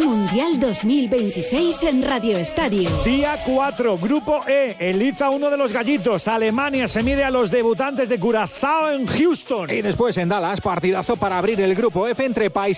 Mundial 2026 en Radio Estadio. Día 4, Grupo E. Eliza uno de los gallitos. Alemania se mide a los debutantes de Curazao en Houston. Y después en Dallas, partidazo para abrir el Grupo F entre Países